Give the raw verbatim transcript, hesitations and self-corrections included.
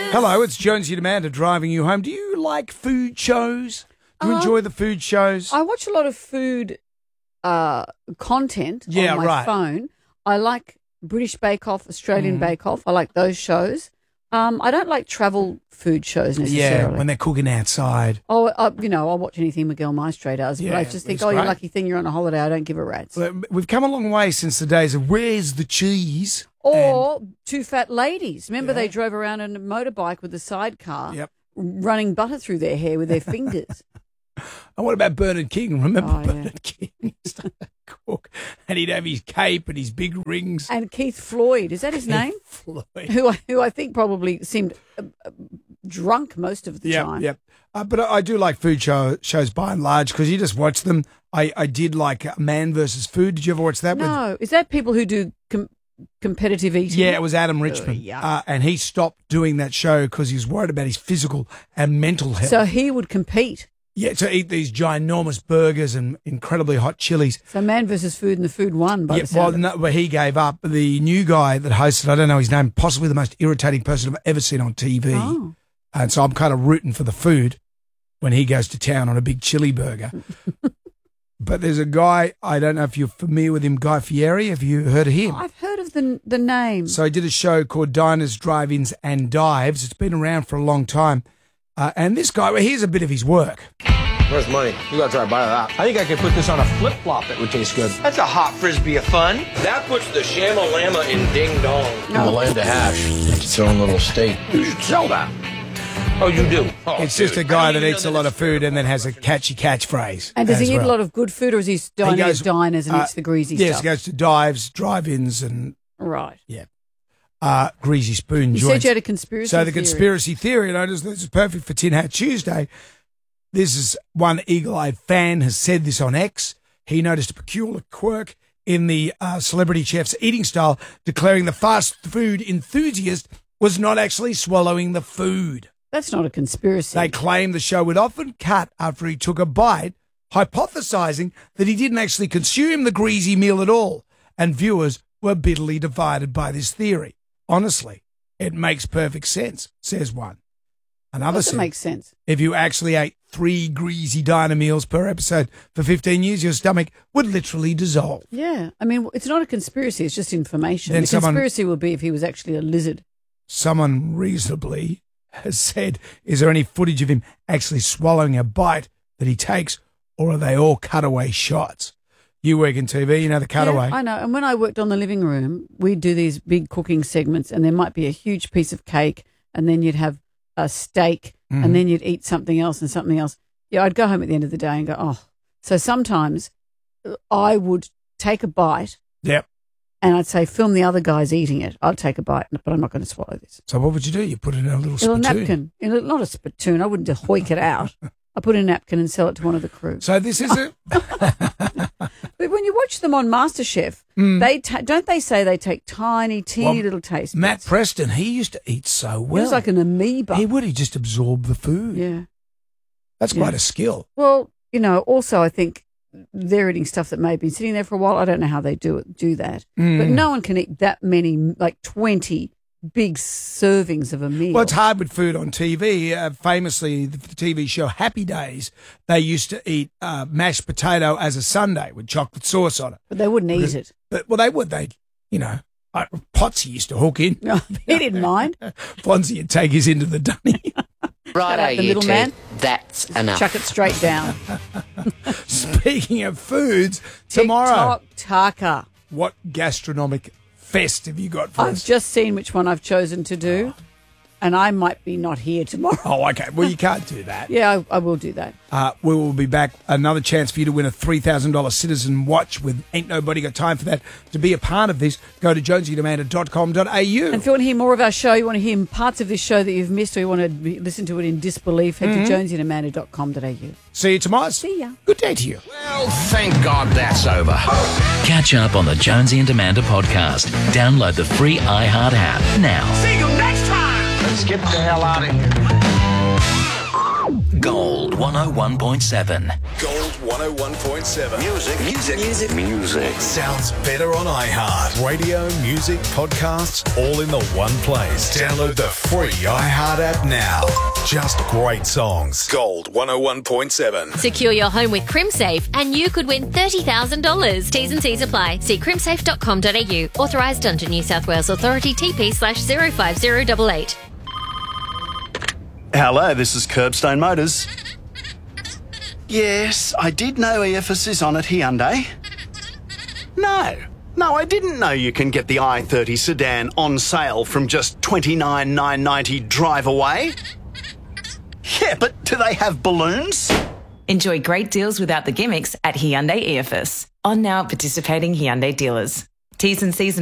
Hello, it's Jonesy and Amanda driving you home. Do you like food shows? Do you uh, enjoy the food shows? I watch a lot of food uh, content yeah, on my right. phone. I like British Bake Off, Australian mm. Bake Off. I like those shows. Um, I don't like travel food shows necessarily. Yeah, when they're cooking outside. Oh, uh, you know, I'll watch anything Miguel Maestre does, yeah, but I just think, oh, great. you're lucky thing you're on a holiday. I don't give a rat's. Well, we've come a long way since the days of where's the cheese? Or and... two fat ladies. Remember yeah. they drove around in a motorbike with a sidecar, yep. running butter through their hair with their fingers. And what about Bernard King? Remember oh, Bernard yeah. King? He used to cook, and he'd have his cape and his big rings. And Keith Floyd, is that his Keith name? Floyd. Who I, who I think probably seemed uh, uh, drunk most of the yep, time. Yep. Uh, but I, I do like food show, shows by and large because you just watch them. I, I did like Man versus Food. Did you ever watch that? No. With... Is that people who do com- competitive eating? Yeah, it was Adam Richman. Oh, yeah. uh, and he stopped doing that show because he was worried about his physical and mental health. So he would compete. Yeah, to eat these ginormous burgers and incredibly hot chilies. So Man versus Food and the food won. By yeah, the well, sound no, well, he gave up. The new guy that hosted, I don't know his name, possibly the most irritating person I've ever seen on T V. Oh. And so I'm kind of rooting for the food when he goes to town on a big chili burger. But there's a guy, I don't know if you're familiar with him, Guy Fieri. Have you heard of him? Oh, I've heard of the the name. So he did a show called Diners, Drive-Ins and Dives. It's been around for a long time. Uh, and this guy, well, here's a bit of his work. Where's money? You gotta try to buy that. I think I could put this on a flip-flop. It would taste good. That's a hot frisbee of fun. That puts the shamalama in ding-dong. No. In the land of hash. It's its own little state. You should sell that. Oh, you do? Oh, it's dude. just a guy that eats a lot of food and then has a catchy catchphrase. And does he eat well. a lot of good food, or is he dining he goes, at diners and uh, eats the greasy yes, stuff? he goes to dives, drive-ins and... Right. Yeah. Uh, greasy spoon You joints. said you had a conspiracy So the theory. conspiracy theory, and I just this is perfect for Tin Hat Tuesday. This is one eagle-eyed fan has said this on X. He noticed a peculiar quirk in the uh, celebrity chef's eating style, declaring the fast food enthusiast was not actually swallowing the food. That's not a conspiracy. They claim the show would often cut after he took a bite, hypothesizing that he didn't actually consume the greasy meal at all, and viewers were bitterly divided by this theory. Honestly, it makes perfect sense, says one. Another Doesn't said, make sense. if you actually ate three greasy diner meals per episode for fifteen years, your stomach would literally dissolve. Yeah. I mean, it's not a conspiracy. It's just information. Then the someone- conspiracy would be if he was actually a lizard. Someone reasonably has said, is there any footage of him actually swallowing a bite that he takes, or are they all cutaway shots? You work in T V, you know the cutaway. Yeah, I know. And when I worked on the living room, we'd do these big cooking segments, and there might be a huge piece of cake, and then you'd have a steak, Mhm. and then you'd eat something else and something else. Yeah, I'd go home at the end of the day and go, oh. So sometimes I would take a bite, Yep. and I'd say, film the other guys eating it. I'd take a bite, but I'm not going to swallow this. So what would you do? You put it in a little In a spittoon. napkin. In a, not a spittoon. I wouldn't just hoik it out. I put it in a napkin and sell it to one of the crew. So this is it. But when you watch them on MasterChef, Mm. they ta- don't they say they take tiny, teeny Well, little taste Matt bits? Preston, he used to eat so well. He was like an amoeba. He would. He just absorbed the food. Yeah. That's Yeah. quite a skill. Well, you know, also I think they're eating stuff that may have been sitting there for a while. I don't know how they do it, do that. Mm. But no one can eat that many, like twenty big servings of a meal. Well, it's hard with food on T V. Uh, famously, the T V show Happy Days, they used to eat uh, mashed potato as a sundae with chocolate sauce on it. But they wouldn't eat Because- it. But well, they would. They, you know, uh, Potsy used to hook in. No, he didn't mind. Fonzie would take his into the dunny. Shut up, the middleman. That's enough. Chuck it straight down. Speaking of foods, tomorrow, TikTok Tucker. what gastronomic fest have you got for I've us? just seen which one I've chosen to do, and I might be not here tomorrow. Oh, okay. Well, you can't do that. Yeah, I, I will do that. Uh, we will be back. Another chance for you to win a three thousand dollars Citizen Watch with Ain't Nobody Got Time for That. To be a part of this, go to jonesy and amanda dot com dot a u. And if you want to hear more of our show, you want to hear parts of this show that you've missed, or you want to be, listen to it in disbelief, head Mm-hmm. to jonesy and amanda dot com dot a u. See you tomorrow. See ya. Good day to you. Well, thank God that's over. Catch up on the Jonesy and Amanda podcast. Download the free iHeart app now. See you next time. Let's get the hell out of here. Gold one oh one point seven. Gold one oh one point seven. Music, music, music, music. Sounds better on iHeart. Radio, music, podcasts, all in the one place. Download the free iHeart app now. Just great songs. Gold one oh one point seven. Secure your home with CrimSafe and you could win thirty thousand dollars. T's and C's apply. See crimsafe dot com dot a u. Authorised under New South Wales Authority T P slash zero five zero eight eight. Hello, this is Curbstone Motors. Yes, I did know E F S is on at Hyundai. No, no, I didn't know you can get the i thirty sedan on sale from just twenty-nine thousand nine hundred ninety drive away. Yeah, but do they have balloons? Enjoy great deals without the gimmicks at Hyundai E F S. On now at participating Hyundai dealers. T's and C's